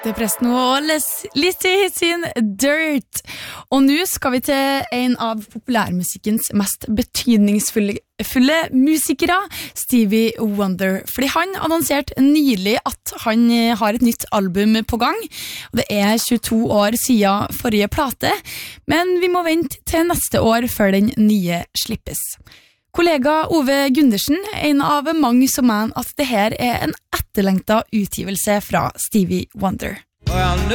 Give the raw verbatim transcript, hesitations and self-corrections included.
Det er presten og Lizzie sin Dirt. Og nå skal vi til en av populærmusikkens mest betydningsfulle fulle musikere, Stevie Wonder. Fordi han annonserte nylig at han har et nytt album på gang. Og det er tjueto år siden forrige plate, men vi må vente til neste år før den nye slippes. Kollega Ove Gundersen er en av mange som mener at det her er en etterlengtet utgivelse fra Stevie Wonder.